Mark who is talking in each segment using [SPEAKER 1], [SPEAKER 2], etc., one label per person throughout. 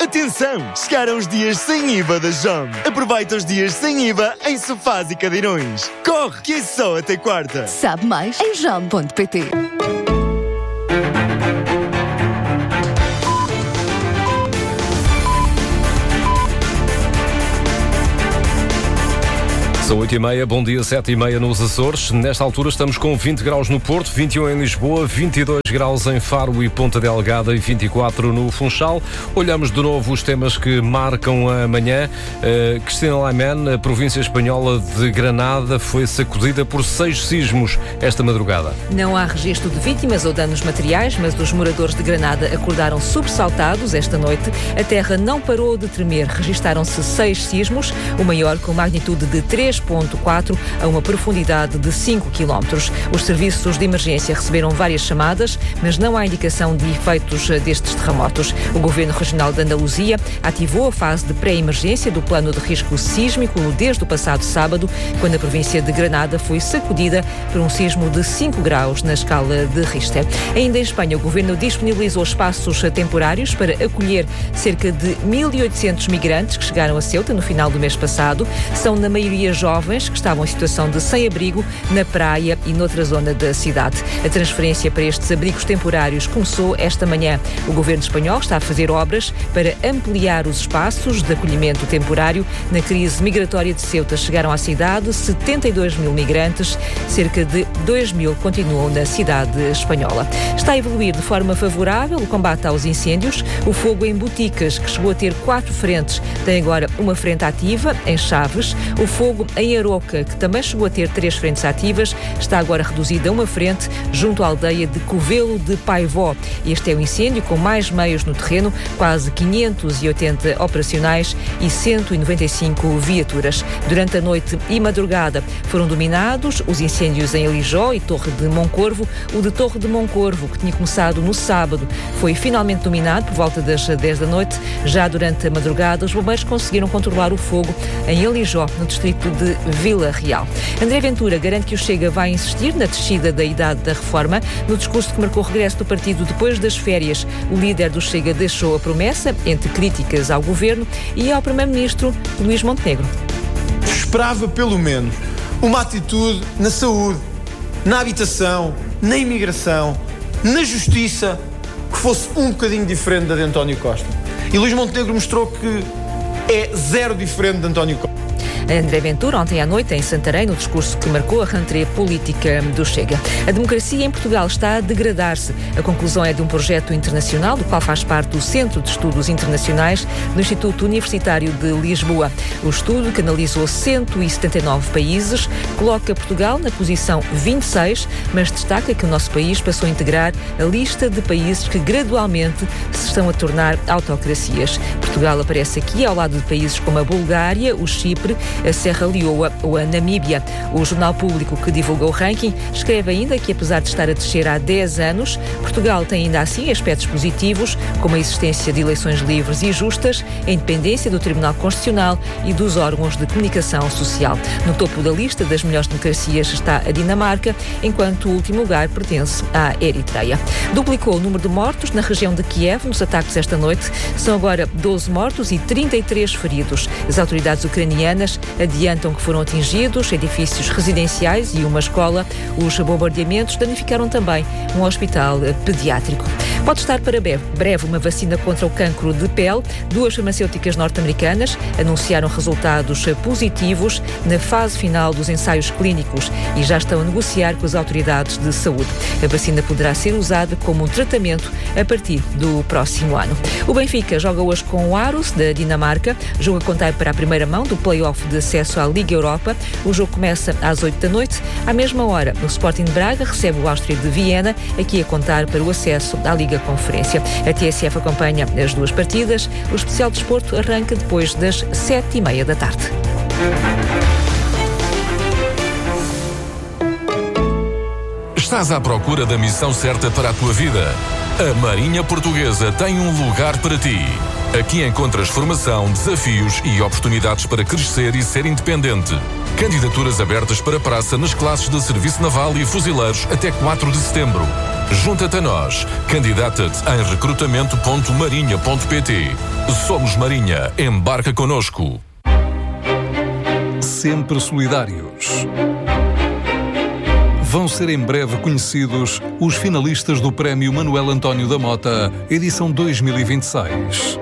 [SPEAKER 1] Atenção! Chegaram os dias sem IVA da JOM. Aproveita os dias sem IVA em sofás e cadeirões. Corre, que é só até quarta.
[SPEAKER 2] Sabe mais em jom.pt.
[SPEAKER 3] São 8h30, bom dia, 7h30 nos Açores. Nesta altura estamos com 20 graus no Porto, 21 em Lisboa, 22 graus em Faro e Ponta Delgada e 24 no Funchal. Olhamos de novo os temas que marcam a manhã. Cristina Laiman, a província espanhola de Granada, foi sacudida por 6 sismos esta madrugada.
[SPEAKER 4] Não há registro de vítimas ou danos materiais, mas os moradores de Granada acordaram sobressaltados esta noite. A terra não parou de tremer. Registaram-se 6 sismos, o maior com magnitude de 3,4 a uma profundidade de 5 km. Os serviços de emergência receberam várias chamadas, mas não há indicação de efeitos destes terremotos. O Governo Regional de Andaluzia ativou a fase de pré-emergência do plano de risco sísmico desde o passado sábado, quando a província de Granada foi sacudida por um sismo de 5 graus na escala de Richter. Ainda em Espanha, o Governo disponibilizou espaços temporários para acolher cerca de 1.800 migrantes que chegaram a Ceuta no final do mês passado. São, na maioria, jovens que estavam em situação de sem-abrigo na praia e noutra zona da cidade. A transferência para estes abrigos temporários começou esta manhã. O Governo espanhol está a fazer obras para ampliar os espaços de acolhimento temporário. Na crise migratória de Ceuta chegaram à cidade 72 mil migrantes, cerca de 2 mil continuam na cidade espanhola. Está a evoluir de forma favorável o combate aos incêndios. O fogo em Boticas, que chegou a ter 4 frentes, tem agora uma frente ativa em Chaves. O fogo em Aroca, que também chegou a ter 3 frentes ativas, está agora reduzida a uma frente junto à aldeia de Covelo de Paivó. Este é um incêndio com mais meios no terreno, quase 580 operacionais e 195 viaturas. Durante a noite e madrugada foram dominados os incêndios em Alijó e Torre de Moncorvo. O de Torre de Moncorvo, que tinha começado no sábado, foi finalmente dominado por volta das 10 da noite. Já durante a madrugada, os bombeiros conseguiram controlar o fogo em Alijó, no distrito de Vila Real. André Ventura garante que o Chega vai insistir na descida da idade da reforma. No discurso que marcou o regresso do partido depois das férias, o líder do Chega deixou a promessa, entre críticas ao governo e ao primeiro-ministro Luís Montenegro.
[SPEAKER 5] Esperava pelo menos uma atitude na saúde, na habitação, na imigração, na justiça, que fosse um bocadinho diferente da de António Costa. E Luís Montenegro mostrou que é zero diferente de António Costa.
[SPEAKER 4] André Ventura, ontem à noite, em Santarém, no discurso que marcou a rentrée política do Chega. A democracia em Portugal está a degradar-se. A conclusão é de um projeto internacional, do qual faz parte o Centro de Estudos Internacionais do Instituto Universitário de Lisboa. O estudo, que analisou 179 países, coloca Portugal na posição 26, mas destaca que o nosso país passou a integrar a lista de países que gradualmente se estão a tornar autocracias. Portugal aparece aqui ao lado de países como a Bulgária, o Chipre, a Serra Leoa ou a Namíbia. O Jornal Público, que divulgou o ranking, escreve ainda que, apesar de estar a descer há 10 anos, Portugal tem ainda assim aspectos positivos, como a existência de eleições livres e justas, a independência do Tribunal Constitucional e dos órgãos de comunicação social. No topo da lista das melhores democracias está a Dinamarca, enquanto o último lugar pertence à Eritreia. Duplicou o número de mortos na região de Kiev nos ataques esta noite. São agora 12 mortos e 33 feridos. As autoridades ucranianas adiantam que foram atingidos edifícios residenciais e uma escola. Os bombardeamentos danificaram também um hospital pediátrico. Pode estar para breve uma vacina contra o cancro de pele. 2 farmacêuticas norte-americanas anunciaram resultados positivos na fase final dos ensaios clínicos e já estão a negociar com as autoridades de saúde. A vacina poderá ser usada como um tratamento a partir do próximo ano. O Benfica joga hoje com o Aros, da Dinamarca. Jogo a contar para a primeira mão do play-off de acesso à Liga Europa. O jogo começa às 8 da noite. À mesma hora, o Sporting de Braga recebe o Áustria de Viena, aqui a contar para o acesso à Liga Conferência. A TSF acompanha as 2 partidas. O especial de desporto arranca depois das 7h30 da tarde.
[SPEAKER 6] Estás à procura da missão certa para a tua vida? A Marinha Portuguesa tem um lugar para ti. Aqui encontras formação, desafios e oportunidades para crescer e ser independente. Candidaturas abertas para praça nas classes de Serviço Naval e Fuzileiros até 4 de setembro. Junta-te a nós. Candidata-te em recrutamento.marinha.pt. Somos Marinha. Embarca connosco.
[SPEAKER 7] Sempre solidários. Vão ser em breve conhecidos os finalistas do Prémio Manuel António da Mota, edição 2026.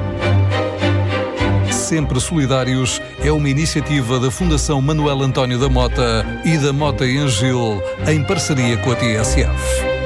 [SPEAKER 7] Sempre Solidários é uma iniciativa da Fundação Manuel António da Mota e da Mota Engil, em parceria com a TSF.